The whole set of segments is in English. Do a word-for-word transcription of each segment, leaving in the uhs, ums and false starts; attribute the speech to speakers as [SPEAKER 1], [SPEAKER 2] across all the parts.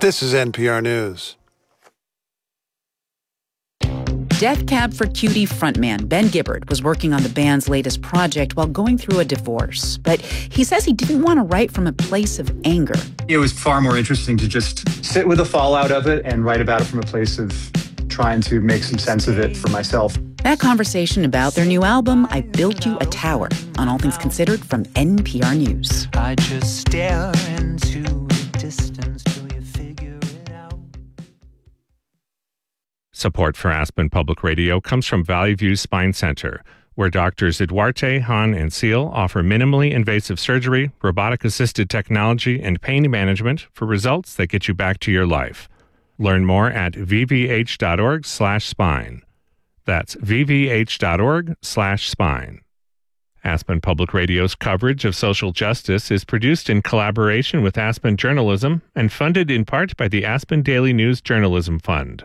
[SPEAKER 1] This is N P R News.
[SPEAKER 2] Death Cab for Cutie frontman Ben Gibbard was working on the band's latest project while going through a divorce. But he says he didn't want to write from a place of anger.
[SPEAKER 3] It was far more interesting to just sit with the fallout of it and write about it from a place of trying to make some sense of it for myself.
[SPEAKER 2] That conversation about their new album, I Built You a Tower, on All Things Considered from N P R News.
[SPEAKER 4] I just stare into the distance till you figure it out.
[SPEAKER 5] Support for Aspen Public Radio comes from Valley View Spine Center, where doctors Eduarte, Hahn, and Seal offer minimally invasive surgery, robotic-assisted technology, and pain management for results that get you back to your life. Learn more at vvh.org slash spine. That's vvh.org slash spine. Aspen Public Radio's coverage of social justice is produced in collaboration with Aspen Journalism and funded in part by the Aspen Daily News Journalism Fund.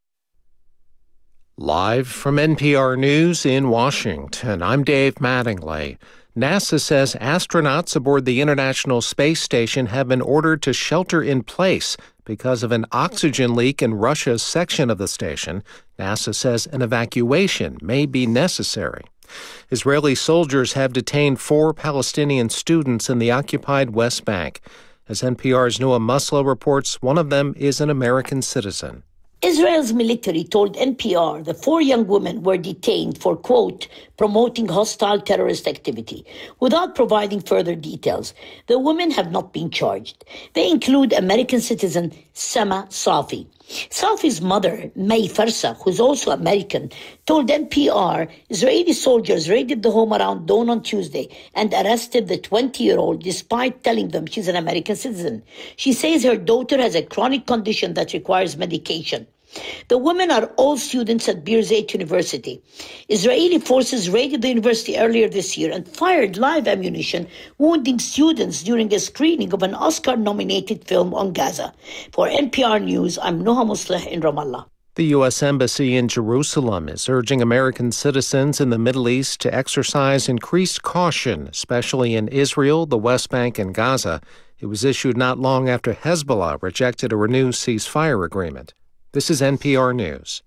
[SPEAKER 6] Live from N P R News in Washington, I'm Dave Mattingly. NASA says astronauts aboard the International Space Station have been ordered to shelter in place because of an oxygen leak in Russia's section of the station. NASA says an evacuation may be necessary. Israeli soldiers have detained four Palestinian students in the occupied West Bank. As N P R's Noah Muslow reports, one of them is an American citizen.
[SPEAKER 7] Israel's military told N P R the four young women were detained for, quote, promoting hostile terrorist activity, without providing further details. The women have not been charged. They include American citizen Sama Safi. Safi's mother, May Farsa, who's also American, told N P R Israeli soldiers raided the home around dawn on Tuesday and arrested the twenty-year-old despite telling them she's an American citizen. She says her daughter has a chronic condition that requires medication. The women are all students at Birzeit University. Israeli forces raided the university earlier this year and fired live ammunition, wounding students during a screening of an Oscar-nominated film on Gaza. For N P R News, I'm Noha Musleh in Ramallah.
[SPEAKER 6] The U S Embassy in Jerusalem is urging American citizens in the Middle East to exercise increased caution, especially in Israel, the West Bank, and Gaza. It was issued not long after Hezbollah rejected a renewed ceasefire agreement. This is N P R News.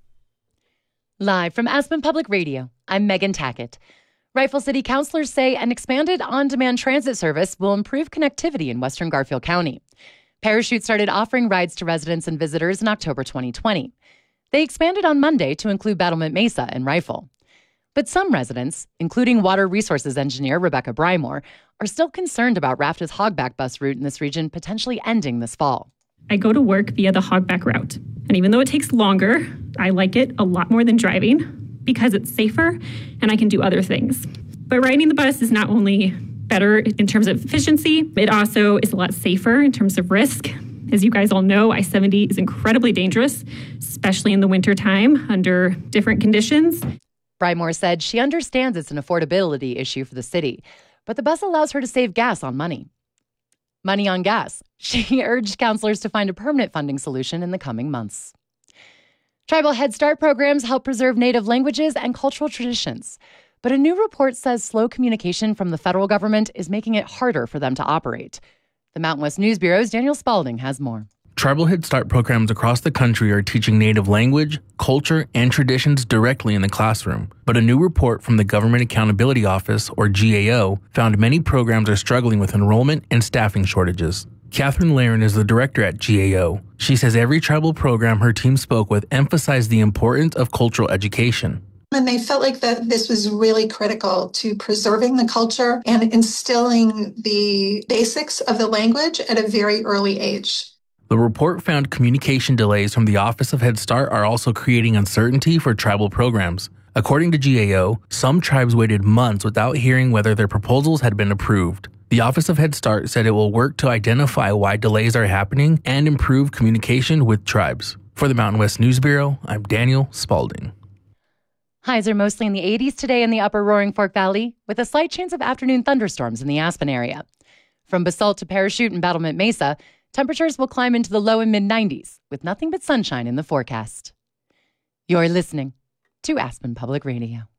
[SPEAKER 8] Live from Aspen Public Radio, I'm Megan Tackett. Rifle City councilors say an expanded on-demand transit service will improve connectivity in western Garfield County. Parachute started offering rides to residents and visitors in October twenty twenty. They expanded on Monday to include Battlement Mesa and Rifle. But some residents, including Water Resources engineer Rebecca Brymore, are still concerned about Raft's Hogback bus route in this region potentially ending this fall.
[SPEAKER 9] I go to work via the Hogback route. And even though it takes longer, I like it a lot more than driving because it's safer and I can do other things. But riding the bus is not only better in terms of efficiency, it also is a lot safer in terms of risk. As you guys all know, I seventy is incredibly dangerous, especially in the wintertime under different conditions.
[SPEAKER 8] Brymore said she understands it's an affordability issue for the city, but the bus allows her to save gas on money. Money on gas. She urged counselors to find a permanent funding solution in the coming months. Tribal Head Start programs help preserve Native languages and cultural traditions. But a new report says slow communication from the federal government is making it harder for them to operate. The Mountain West News Bureau's Daniel Spalding has more.
[SPEAKER 10] Tribal Head Start programs across the country are teaching Native language, culture, and traditions directly in the classroom. But a new report from the Government Accountability Office, or G A O, found many programs are struggling with enrollment and staffing shortages. Catherine Laren is the director at G A O. She says every tribal program her team spoke with emphasized the importance of cultural education.
[SPEAKER 11] And they felt like that this was really critical to preserving the culture and instilling the basics of the language at a very early age.
[SPEAKER 10] The report found communication delays from the Office of Head Start are also creating uncertainty for tribal programs. According to G A O, some tribes waited months without hearing whether their proposals had been approved. The Office of Head Start said it will work to identify why delays are happening and improve communication with tribes. For the Mountain West News Bureau, I'm Daniel Spalding.
[SPEAKER 8] Highs are mostly in the eighties today in the upper Roaring Fork Valley, with a slight chance of afternoon thunderstorms in the Aspen area. From Basalt to Parachute and Battlement Mesa, temperatures will climb into the low and mid nineties, with nothing but sunshine in the forecast. You're listening to Aspen Public Radio.